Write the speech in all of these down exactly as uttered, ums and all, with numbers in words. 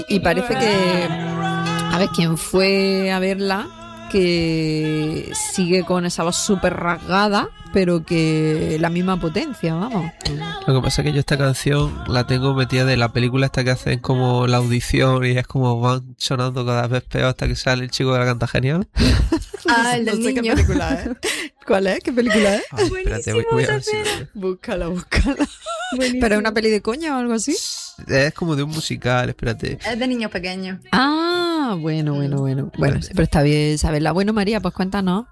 Y parece que, a ver, quién fue a verla, que sigue con esa voz súper rasgada, pero que la misma potencia, vamos. Lo que pasa es que yo esta canción la tengo metida de la película esta que hacen como la audición y es como van sonando cada vez peor hasta que sale el chico que la canta genial. Ah, el No del sé niño. qué película es. ¿Cuál es? ¿Qué película es? Ay, espérate, voy, voy a ver si lo- Búscala, búscala. Buenísimo. ¿Pero es una peli de coña o algo así? Es como de un musical, espérate. Es de niños pequeños. Ah, bueno, bueno, bueno. Bueno, Vale. pero está bien saberla. Bueno, María, pues cuéntanos.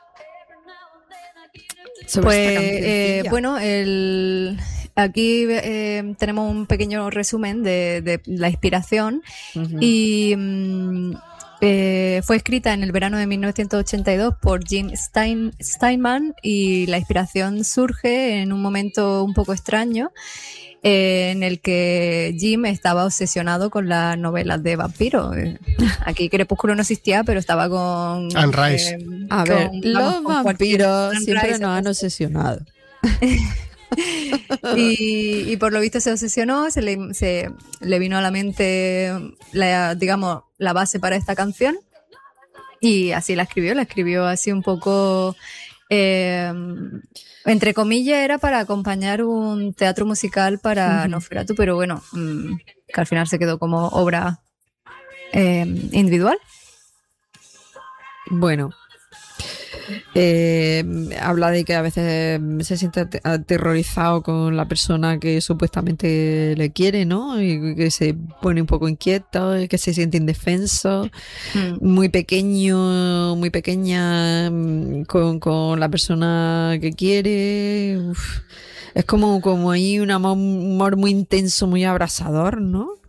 Sobre Pues, esta eh, cancioncilla. bueno, el, aquí eh, tenemos un pequeño resumen de, de la inspiración Ujú. y mm, eh, fue escrita en el verano de mil novecientos ochenta y dos por Jim Stein, Steinman y la inspiración surge en un momento un poco extraño eh, en el que Jim estaba obsesionado con las novelas de vampiros. Eh, Aquí Crepúsculo no existía, pero estaba con... Anne Rice. eh, A ver, con- los vamos, con cualquier- vampiros Anne siempre Rice, nos han obsesionado. y, y por lo visto se obsesionó, se le, se le vino a la mente la, digamos, la base para esta canción y así la escribió, la escribió así un poco, eh, entre comillas, era para acompañar un teatro musical para Ujú. Nosferatu, pero bueno, mm, que al final se quedó como obra eh, individual. Bueno, eh, habla de que a veces se siente ate- aterrorizado con la persona que supuestamente le quiere, ¿no? Y que se pone un poco inquieto, y que se siente indefenso, Mm. muy pequeño, muy pequeña mm, con, con la persona que quiere. Uf. Es como, como ahí un amor, un amor muy intenso, muy abrasador, ¿no?